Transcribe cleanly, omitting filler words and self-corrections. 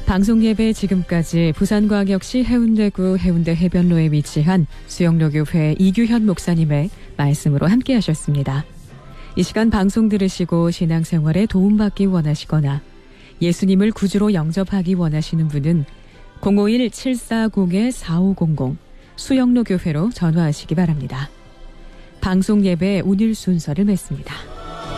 방송예배 지금까지 부산광역시 해운대구 해운대 해변로에 위치한 수영로교회 이규현 목사님의 말씀으로 함께 하셨습니다. 이 시간 방송 들으시고 신앙생활에 도움받기 원하시거나 예수님을 구주로 영접하기 원하시는 분은 051-740-4500 수영로교회로 전화하시기 바랍니다. 방송예배 오늘 순서를 맺습니다.